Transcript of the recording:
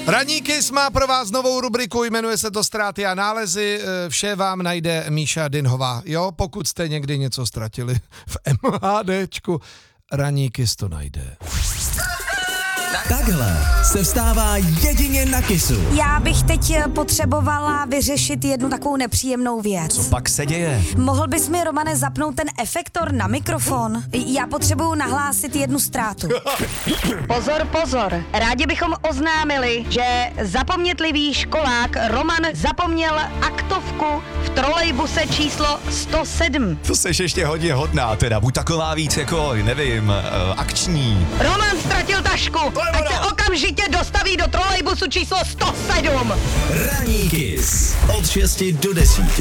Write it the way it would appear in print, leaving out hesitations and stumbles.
Ranní Kiss má pro vás novou rubriku, jmenuje se to Ztráty a nálezy, vše vám najde Míša Dinhová. Jo, pokud jste někdy něco ztratili v MHDčku, Ranní Kiss to najde. Takhle se vstává jedině na Kissu. Já bych teď potřebovala vyřešit jednu takovou nepříjemnou věc. Co pak se děje? Mohl bys mi, Romane, zapnout ten efektor na mikrofon? Já potřebuju nahlásit jednu ztrátu. Pozor, pozor. Rádi bychom oznámili, že zapomnětlivý školák Roman zapomněl aktovku v trolejbuse číslo 107. To seš ještě hodně hodná, teda buď taková víc jako, nevím, akční. Roman ztratil tašku, ať se okamžitě dostaví do trolejbusu číslo 107. Ranní Kiss od 6 do 10.